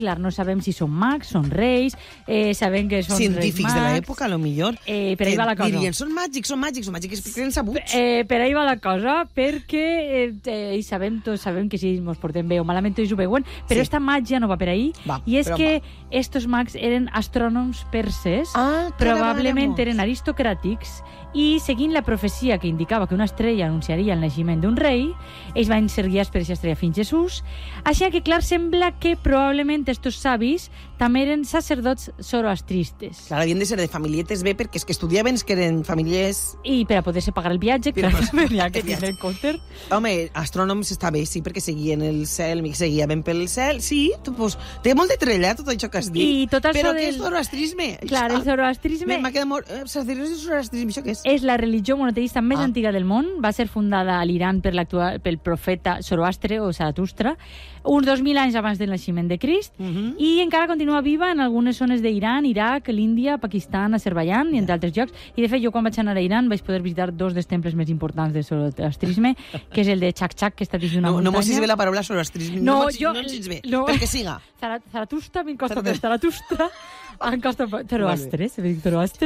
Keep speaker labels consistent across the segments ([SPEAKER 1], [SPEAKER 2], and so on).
[SPEAKER 1] Clar, no sabem si són mags, són reis, sabem que són
[SPEAKER 2] científics
[SPEAKER 1] reis
[SPEAKER 2] de
[SPEAKER 1] mags.
[SPEAKER 2] l'època, a lo millor.
[SPEAKER 1] Per ahí va la cosa.
[SPEAKER 2] Dirien, són màgics, és perquè eren sabuts.
[SPEAKER 1] Per ahí va la cosa, perquè tots sabem que si ens portem bé o malament tots ho veuen, però esta màgia no va per ahí, i és que estos mags eren astrònoms perses, probablement eren aristocràtics, i seguint la profecia que indicava que una estrella anunciaria el naixement d'un rei, ells van ser guiats per aquesta estrella fins Jesús. Així que, clar, sembla que probablement estos savis també eren sacerdots zoroastristes.
[SPEAKER 2] Clar, havien de ser de familietes bé, perquè és que estudiaven que eren famílies...
[SPEAKER 1] I per a poder-se pagar el viatge, clar, venia que tindre en compte.
[SPEAKER 2] Home, astrònoms està bé, sí, perquè seguien el cel, seguien pel cel, sí, pues, té molt de trella tot això que has dit. Però què és zoroastrisme?
[SPEAKER 1] Clar, el zoroastrisme...
[SPEAKER 2] M'ha quedat molt... Sacerdots de zoroastrisme, això què és?
[SPEAKER 1] És la religió monoteista més antiga del món. Va ser fundada a l'Iran pel profeta Zoroastre o Zaratustra, uns 2.000 anys abans del naixement de Crist, i encara continua viva en algunes zones d'Iran, Iraq, l'Índia, Pakistan, Azerbaiyán i entre altres llocs. I de fet, jo quan vaig anar a Iran vaig poder visitar dos dels temples més importants de zoroastrisme, que és el de Chak-Chak, que està dins d'una muntanya.
[SPEAKER 2] No mos bé la paraula zoroastrisme. No ens ve, perquè siga.
[SPEAKER 1] Zaratustra, m'en costa més. Zaratustra, en costa Zoroastre, Zoroastre.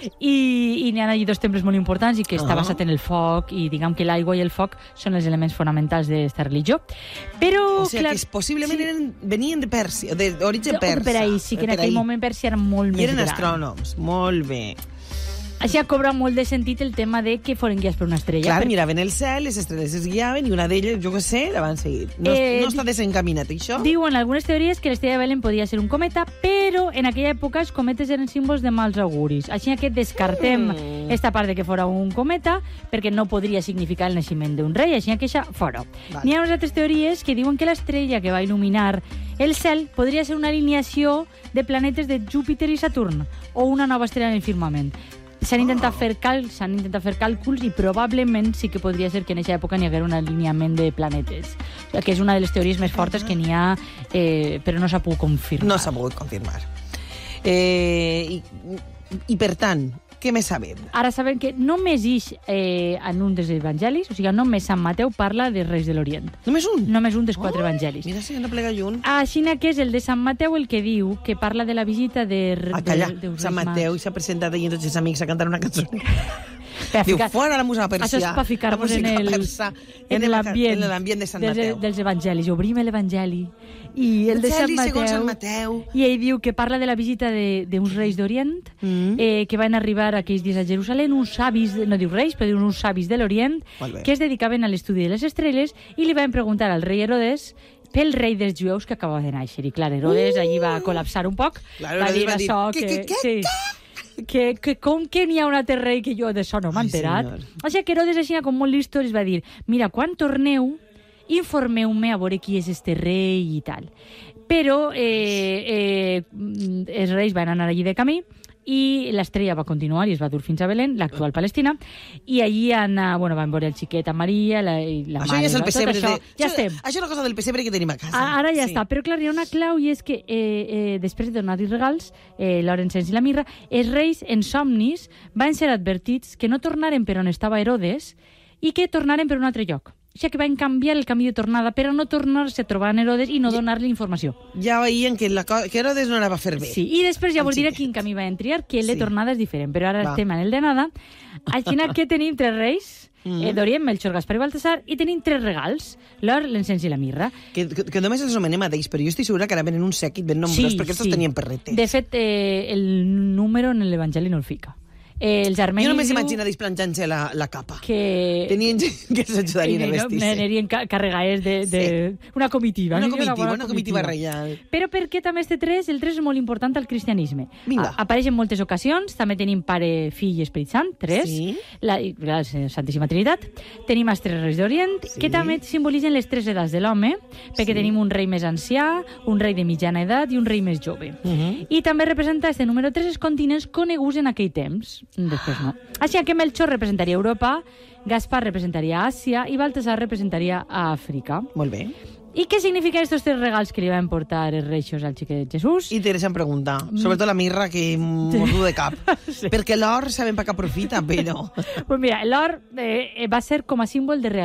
[SPEAKER 1] I n'hi ha allà dos temples molt importants i que està basat en el foc, i diguem que l'aigua i el foc són els elements fonamentals d'aquesta religió. Però,
[SPEAKER 2] o sigui, que possiblement venien de Pèrsia, d'origen persa.
[SPEAKER 1] Per ahí, sí, que en aquell moment Pèrsia era molt més gran.
[SPEAKER 2] I eren astrònoms, molt bé.
[SPEAKER 1] Així cobra molt de sentit el tema de que foren guiats per una estrella.
[SPEAKER 2] Clar, miraven el cel, les estrelles es guiaven i una d'elles, jo què sé, la van seguir. No està desencaminat, això?
[SPEAKER 1] Diuen algunes teories que l'estrella de Belén podia ser un cometa, però en aquella època els cometes eren símbols de mals auguris. Així que descartem esta part de que fora un cometa, perquè no podria significar el naixement d'un rei, així que això fora. N'hi ha unes altres teories que diuen que l'estrella que va il·luminar el cel podria ser una alineació de planetes de Júpiter i Saturn, o una nova estrella en el firmament. S'han intentat fer càlculs i probablement sí que podria ser que en aquesta època n'hi hagués un alineament de planetes, que és una de les teories més fortes que n'hi ha, però no s'ha pogut confirmar.
[SPEAKER 2] No s'ha pogut confirmar. I per tant, què més sabem?
[SPEAKER 1] Ara sabem que només ix en un dels evangelis, o sigui, només Sant Mateu parla de Reis de l'Orient.
[SPEAKER 2] Només un?
[SPEAKER 1] Només un dels 4 evangelis.
[SPEAKER 2] Mira si no plega lluny.
[SPEAKER 1] Així que és el de Sant Mateu el que diu que parla de la visita de
[SPEAKER 2] calla, Sant Mateu s'ha presentat allà amb tots els amics a cantar una cançó. Diu, fora la música persa.
[SPEAKER 1] Això és per ficar-nos en l'ambient
[SPEAKER 2] de Sant Mateu.
[SPEAKER 1] Dels evangelis. Obrim l'evangeli. I el de Sant Mateu. I ell diu que parla de la visita d'uns reis d'Orient que van arribar aquells dies a Jerusalem, uns savis, no diu reis, però diu uns savis de l'Orient, que es dedicaven a l'estudi de les estrelles, i li van preguntar al rei Herodes pel rei dels jueus que acabava de néixer. I clar, Herodes allí va col·lapsar un poc. Va dir això que com que n'hi ha un altre rei que jo d'això no m'he enterat. O sigui que Herodes així com molt listo es va dir, mira, quan torneu informeu-me a veure qui és este rei i tal. Però els reis van anar allí de camí i l'estrella va continuar i es va dur fins a Belén, l'actual Palestina, i allí van veure el xiquet a Maria, la mare...
[SPEAKER 2] Això ja és el pessebre.
[SPEAKER 1] Ja estem.
[SPEAKER 2] Això és una cosa del pessebre que tenim a casa.
[SPEAKER 1] Ara ja està, però clar, hi ha una clau i és que després de donar-hi regals, l'or, encens i la mirra, els reis en somnis van ser advertits que no tornaren per on estava Herodes i que tornaren per un altre lloc. O sigui que van canviar el camí de tornada per a no tornar-se a trobar en Herodes i no donar-li informació.
[SPEAKER 2] Ja veien que Herodes no la va fer bé.
[SPEAKER 1] Sí, i després ja vol dir quin camí van triar, que el de tornada és diferent, però ara estem en el d'anada. Així que tenim 3 reis, d'Orient, Melchor, Gaspar i Baltasar, i tenim 3 regals, l'or, l'encens i la mirra.
[SPEAKER 2] Que només els anomenem a d'ells, però jo estic segura que ara venen un sèquit ben nombrós, perquè aquests tenien perretes.
[SPEAKER 1] De fet, el número en l'Evangeli no el fica. Els armenis...
[SPEAKER 2] Jo només imagino desplanxant-se la capa. Tenien gent que s'ajudarien a vestir-se.
[SPEAKER 1] N'anirien carregades una comitiva.
[SPEAKER 2] Una comitiva reial.
[SPEAKER 1] Però per què també este 3? El 3 és molt important al cristianisme.
[SPEAKER 2] Vinga.
[SPEAKER 1] Apareix en moltes ocasions. També tenim Pare, Fill i Esperit Sant, 3. La Santíssima Trinitat. Tenim els 3 reis d'Orient, que també simbolitzen les 3 edats de l'home, perquè tenim un rei més ancià, un rei de mitjana edat i un rei més jove. I també representa este número 3 els continents coneguts en aquell temps. Després no. Així que Melchor representaria Europa, Gaspar representaria Àsia i Baltasar representaria Àfrica.
[SPEAKER 2] Molt bé.
[SPEAKER 1] I què signifiquen estos 3 regals que li van portar els reixos al xiquet Jesús?
[SPEAKER 2] Interessant pregunta. Sobretot la mirra, que m'ho du de cap. Perquè l'or sabem per què aprofita, però...
[SPEAKER 1] Pues mira, l'or va ser com a símbol de realesa.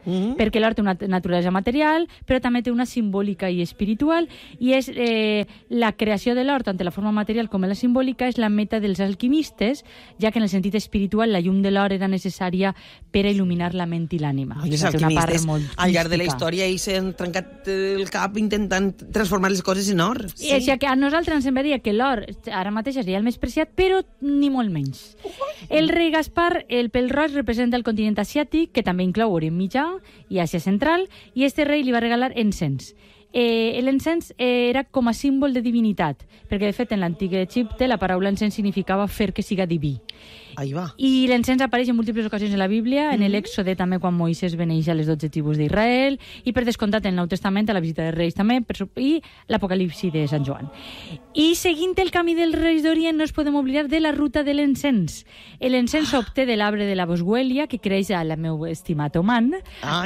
[SPEAKER 1] perquè l'or té una naturalesa material, però també té una simbòlica i espiritual, i és la creació de l'or, tant en la forma material com en la simbòlica, és la meta dels alquimistes, ja que en el sentit espiritual la llum de l'or era necessària per a il·luminar la ment i l'ànima.
[SPEAKER 2] Els alquimistes, al llarg de la història, ells s'han trencat el cap intentant transformar les coses en or.
[SPEAKER 1] Sí. És que a nosaltres ens semblaria que l'or ara mateix seria el més preciat, però ni molt menys. El rei Gaspar, el pèl roig, representa el continent asiàtic, que també inclou Orient Mitjà i Àsia Central, i este rei li va regalar encens. L'encens era com a símbol de divinitat, perquè de fet en l'antic Egipte la paraula encens significava fer que siga diví.
[SPEAKER 2] Ahí va.
[SPEAKER 1] I l'encens apareix en múltiples ocasions en la Bíblia, en l'Èxode també quan Moisès beneix a les 12 tribus d'Israel, i per descomptat en el Nou Testament, a la visita dels Reis també, i l'Apocalipsi de Sant Joan. I seguint el camí dels Reis d'Orient no es podem oblidar de la ruta de l'encens. L'encens s'obté de l'arbre de la boswèlia, que creix al meu estimat Oman,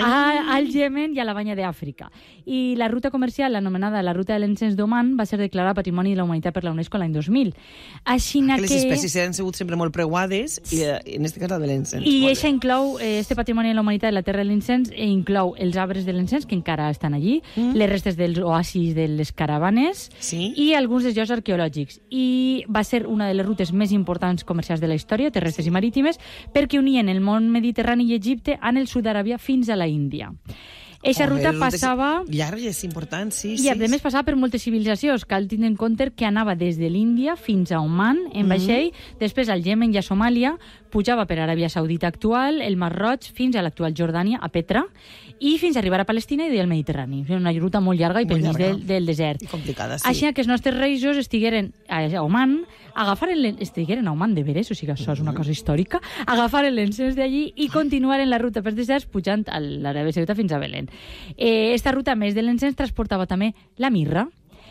[SPEAKER 1] al Iemen i a la banya d'Àfrica. I la ruta comercial, anomenada la ruta de l'encens d'Oman, va ser declarada Patrimoni de la Humanitat per la UNESCO l'any 2000. Així que
[SPEAKER 2] les espècies han sigut sempre molt preuades, i en aquest cas la de l'encens.
[SPEAKER 1] I això inclou, este Patrimoni de la Humanitat de la Terra de l'Encens, inclou els arbres de l'encens, que encara estan allí, les restes dels oasis de les caravanes, i alguns dels llocs arqueològics. I va ser una de les rutes més importants comercials de la història, terrestres i marítimes, perquè unien el món mediterrani i Egipte amb el sud d'Aràbia fins a la Índia. Eixa ruta passava...
[SPEAKER 2] Llarga, és important, sí.
[SPEAKER 1] I a més passava per moltes civilitzacions. Cal tindre en compte que anava des de l'Índia fins a Oman, en vaixell, després al Iemen i a Somàlia, pujava per Aràbia Saudita actual, el Mar Roig, fins a l'actual Jordània, a Petra, i fins a arribar a Palestina i al Mediterrani. És una ruta molt llarga i pendent del desert.
[SPEAKER 2] I complicada, sí.
[SPEAKER 1] Així que els nostres reis estigueren a Oman, estigueren a Oman de veres, o sigui, això és una cosa històrica, agafaren l'encens d'allí i continuaren la ruta pels deserts pujant a l'Aràbia Saudita fins a Belén. Esta ruta, a més de l'encens, transportava també la mirra.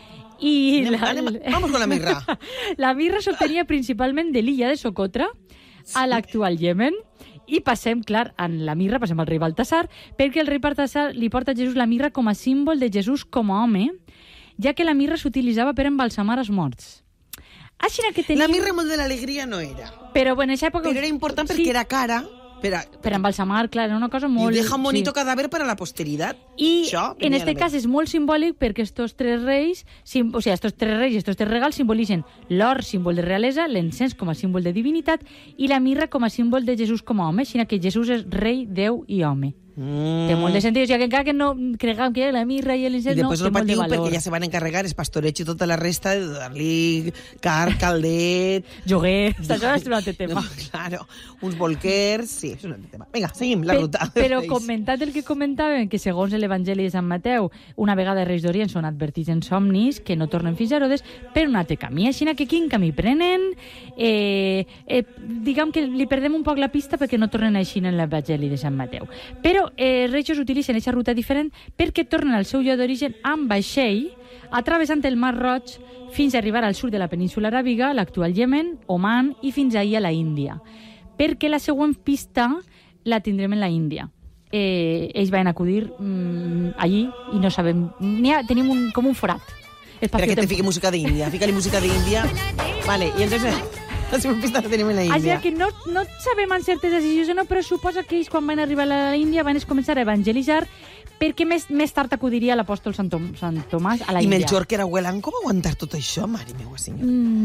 [SPEAKER 2] Vamos con la mirra.
[SPEAKER 1] La mirra s'obtenia principalment de l'illa de Socotra, a l'actual Iemen, i passem, clar, en la mirra, passem al rei Baltasar, perquè el rei Baltasar li porta a Jesús la mirra com a símbol de Jesús com a home, ja que la mirra s'utilitzava per embalsamar els morts.
[SPEAKER 2] La mirra molt de l'alegria no era.
[SPEAKER 1] Però en aquesta època...
[SPEAKER 2] Però era important perquè era cara...
[SPEAKER 1] Per embalsamar, clar, era una cosa molt...
[SPEAKER 2] I deja un bonito cadáver para la posteridad.
[SPEAKER 1] I en este cas és molt simbòlic perquè estos tres reis i estos tres regals simbolitzen l'or, símbol de realesa, l'encens com a símbol de divinitat i la mirra com a símbol de Jesús com a home, així que Jesús és rei, Déu i home. Té molt de sentit, o sigui que encara que no creguem que la mirra i l'encens no, té molt de valor.
[SPEAKER 2] Perquè ja se van encarregar els pastorets i tota la resta de donar-li caldet...
[SPEAKER 1] Joguer, això és un altre tema.
[SPEAKER 2] Claro, uns bolquers... Sí, és un altre tema. Vinga, seguim la ruta.
[SPEAKER 1] Però comentat el que comentàvem, que segons l'Evangeli de Sant Mateu, una vegada els Reis d'Orient són advertits en somnis que no tornen fins a Herodes per un altre camí. Així que quin camí prenen? Diguem que li perdem un poc la pista perquè no tornen així en l'Evangeli de Sant Mateu. Però els reis utilitzen aquesta ruta diferent perquè tornen al seu lloc d'origen amb vaixell, atravessant el Mar Roig fins a arribar al sud de la península aràbiga, l'actual Iemen, Oman i fins ahir a la Índia. Perquè la següent pista la tindrem en la Índia. Ells van acudir allí i no sabem... Tenim com un forat.
[SPEAKER 2] Espera que te fiqui música d'Índia. Fica-li música d'Índia. Vale, i entonces... La següent pista la tenim en la Índia.
[SPEAKER 1] Així que no sabem amb certesa si això no, però suposa que ells quan van arribar a la Índia van començar a evangelitzar perquè més tard acudiria l'apòstol Sant Tomàs a la Índia.
[SPEAKER 2] I Melchor, que era huelant, com aguantar tot això, mare meva, senyor?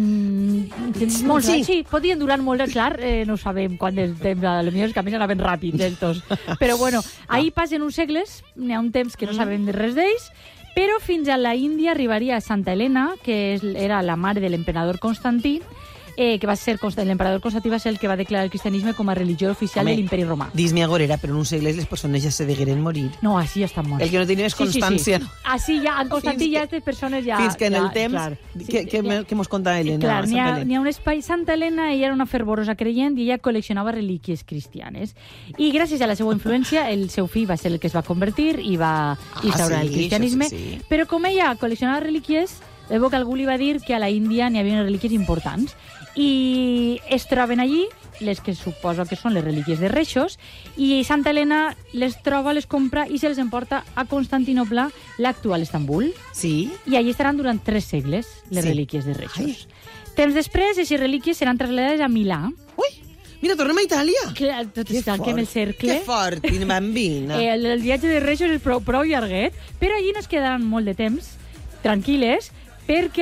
[SPEAKER 1] Sí, podien durar molt, clar, no sabem quant de temps, potser els camins anaven ràpids, estos. Però bueno, ahir passen uns segles, n'hi ha un temps que no sabem de res d'ells, però fins a la Índia arribaria Santa Helena, que era la mare de l'emperador Constantí, que va ser l'emperador Constantí va ser el que va declarar el cristianisme com a religió oficial de l'imperi romà.
[SPEAKER 2] Dis-me agora, però en un segle les persones ja se degueren morir.
[SPEAKER 1] No, així ja estan morts.
[SPEAKER 2] El que no tenia és constància.
[SPEAKER 1] Sí. Així ja, en Constantí ja aquestes persones ja...
[SPEAKER 2] Fins que en el temps... Què mos conta Helena?
[SPEAKER 1] Clar, n'hi ha un espai... Santa Helena, ella era una fervorosa creient i ella col·leccionava relíquies cristianes. I gràcies a la seva influència, el seu fill va ser el que es va convertir i va instaurar el cristianisme. Però com ella col·leccionava relíquies, veu que algú li va dir que a la Índia n'hi havia relíquies importants. I es troben allí les que suposo que són les relíquies de Reixos i Santa Helena les troba, les compra i se'ls emporta a Constantinople, l'actual Estambul.
[SPEAKER 2] Sí.
[SPEAKER 1] I allí estaran durant 3 segles les relíquies de Reixos. Temps després, aquestes relíquies seran traslladades a Milà.
[SPEAKER 2] Ui! Mira, tornem a Itàlia.
[SPEAKER 1] Tot tanquem el cercle.
[SPEAKER 2] Que fort, bambina.
[SPEAKER 1] El viatge de Reixos és prou llarguet, però allí nos quedaran molt de temps, tranquil·les, perquè